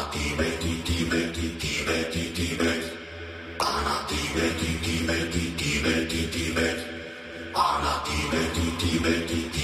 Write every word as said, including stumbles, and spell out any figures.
die Welt, die, die Welt, die, die Welt, die, die Welt. Anna, die Welt, die, die Welt, die, die Welt, die, die Welt. Anna, die Welt, die, die Welt, die, die